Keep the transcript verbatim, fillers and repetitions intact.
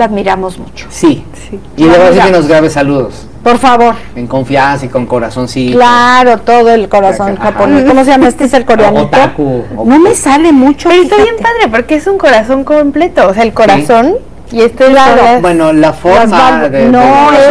la admiramos mucho. Sí, Sí. y le voy a decir Amiga. que nos grabe saludos, Por favor. en confianza y con corazoncito. Claro, todo el corazón Ajá. japonés. ¿Cómo se llama? Este es el coreanito. Otaku. No me sale mucho. Pero está bien fíjate. padre porque es un corazón completo, o sea, el corazón y este Claro. es Bueno, la forma Las val- de, no, del corazón